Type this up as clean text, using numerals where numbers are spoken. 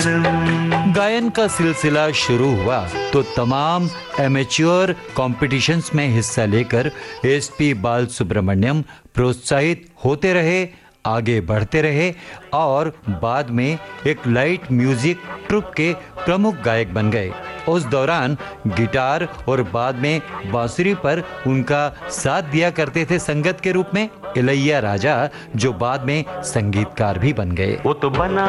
गायन का सिलसिला शुरू हुआ तो तमाम एमेच्योर कॉम्पिटिशन्स में हिस्सा लेकर एसपी बालसुब्रमण्यम प्रोत्साहित होते रहे, आगे बढ़ते रहे और बाद में एक लाइट म्यूजिक ट्रुप के प्रमुख गायक बन गए। उस दौरान गिटार और बाद में बांसुरी पर उनका साथ दिया करते थे संगत के रूप में इलैया राजा, जो बाद में संगीतकार भी बन गए। वो तो बना